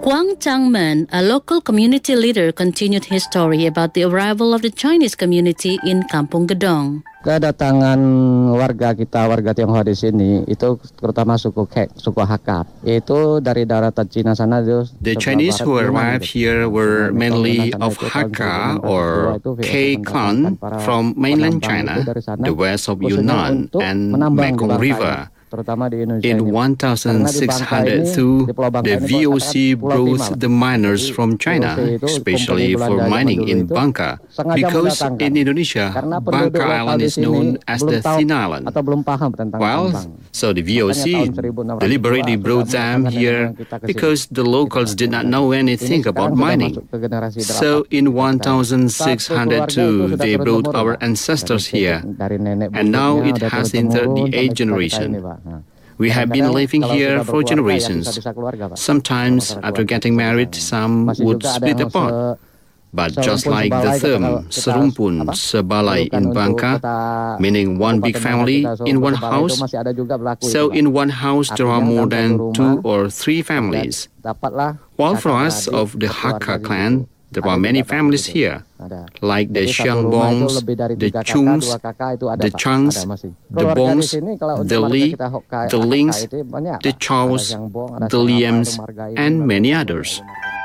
Guang Changmen, a local community leader, continued his story about the arrival of the Chinese community in Kampung Gedong. Kedatangan warga Tionghoa di sini itu terutama suku Hakka. Itu dari daratan Cina sana. The Chinese who arrived here were mainly of Hakka or K clan from mainland China, the west of Yunnan and Mekong River. In 1602, the VOC brought the miners from China, especially for mining in Bangka, because in Indonesia, Bangka Island is known as the Thin Island. So the VOC deliberately brought them here because the locals did not know anything about mining. So in 1602, they brought our ancestors here, and now it has entered the 8th generation. We have been living here for generations. Sometimes, after getting married, some would split apart. But just like the term serumpun sebalai in Bangka, meaning one big family in one house, so in one house there are more than 2 or 3 families. While for us of the Hakka clan, there are many families here, like the Xiangbongs, the Chungs, the Changs, the Bongs, the Li, the Lings, the Chows, the Liams, and many others.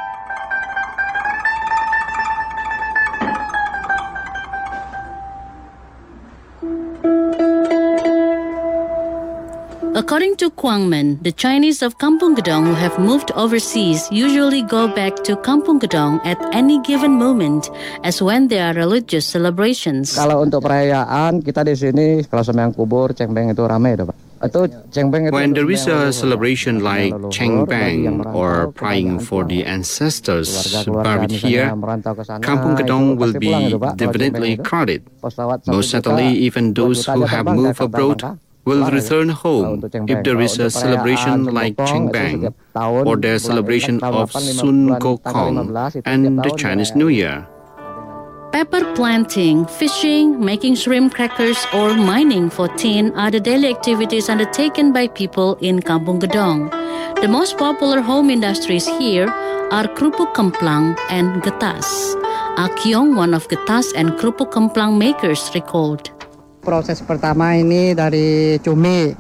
According to Guangmen, the Chinese of Kampung Gedong who have moved overseas usually go back to Kampung Gedong at any given moment, as when there are religious celebrations. Kalau untuk perayaan kita di sini, kalau sembahyang kubur, cengbeng itu ramai, Pak. When there is a celebration like Cheng Bang or praying for the ancestors buried here, Kampung Gedong will be definitely crowded. Most certainly, even those who have moved abroad will return home if there is a celebration like Cheng Bang or the celebration of Sun Gokong and the Chinese New Year. Pepper planting, fishing, making shrimp crackers, or mining for tin are the daily activities undertaken by people in Kampung Gedong. The most popular home industries here are kerupuk kemplang and getas. Akyong, one of getas and kerupuk kemplang makers, recalled. Proses pertama ini dari cumi,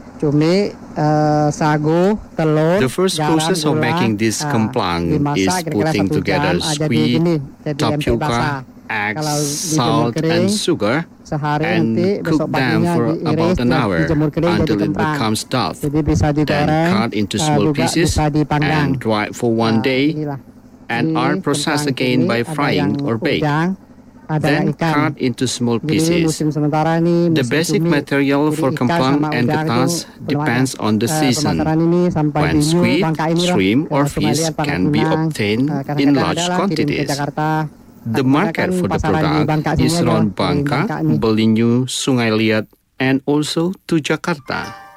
sagu, telur. The first process of making this kemplang is putting together squid, tapioca, eggs, salt, and sugar, and cook them for about an hour until it becomes tough. Then cut into small pieces and dry for 1 day, and are processed again by frying or baked. Then cut into small pieces. The basic material for kemplang and getas depends on the season, when squid, shrimp, or fish can be obtained in large quantities. The market for the product is around Bangka, Belinyu, Sungai Liat, and also to Jakarta.